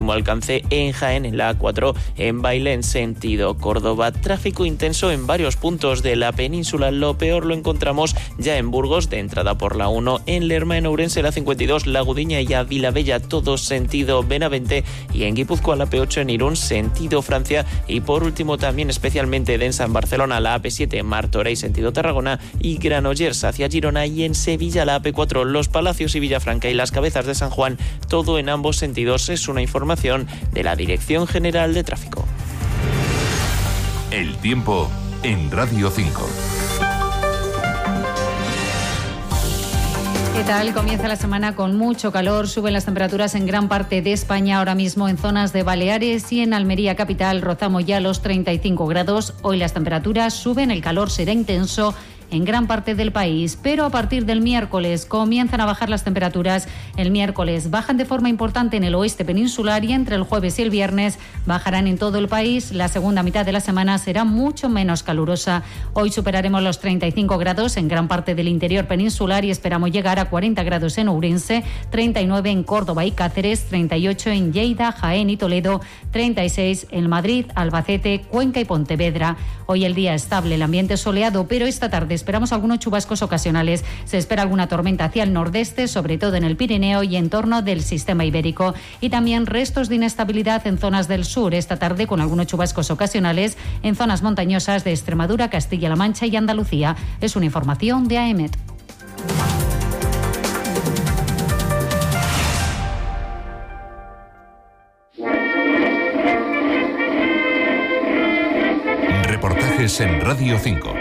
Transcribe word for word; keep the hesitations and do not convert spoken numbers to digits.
mínimo alcance en Jaén, en la A cuatro, en Bailén, sentido Córdoba. Tráfico intenso en varios puntos de la península. Lo peor lo encontramos ya en Burgos, de entrada por la uno, en Lerma, en Ourense, la cincuenta y dos, La Gudiña y a Vilabella, todo sentido Benavente, y en Guipúzcoa, la P ocho en Irún, sentido Francia, y por último también especialmente densa en Barcelona, la A P siete, Martorell, sentido Tarragona, y Granollers hacia Girona, y en Sevilla la A P cuatro, Los Palacios y Villafranca y Las Cabezas de San Juan, todo en ambos sentidos. Es una información de la Dirección General de Tráfico. El tiempo en Radio cinco. ¿Qué tal? Comienza la semana con mucho calor, suben las temperaturas en gran parte de España, ahora mismo en zonas de Baleares y en Almería capital rozamos ya los treinta y cinco grados. Hoy las temperaturas suben, el calor será intenso en gran parte del país, pero a partir del miércoles comienzan a bajar las temperaturas. El miércoles bajan de forma importante en el oeste peninsular y entre el jueves y el viernes bajarán en todo el país. La segunda mitad de la semana será mucho menos calurosa. Hoy superaremos los treinta y cinco grados en gran parte del interior peninsular y esperamos llegar a cuarenta grados en Ourense, treinta y nueve en Córdoba y Cáceres, treinta y ocho en Lleida, Jaén y Toledo, treinta y seis en Madrid, Albacete, Cuenca y Pontevedra. Hoy el día estable, el ambiente soleado, pero esta tarde esperamos algunos chubascos ocasionales. Se espera alguna tormenta hacia el nordeste, sobre todo en el Pirineo y en torno del sistema ibérico. Y también restos de inestabilidad en zonas del sur esta tarde, con algunos chubascos ocasionales en zonas montañosas de Extremadura, Castilla-La Mancha y Andalucía. Es una información de A E M E T. Reportajes en Radio cinco.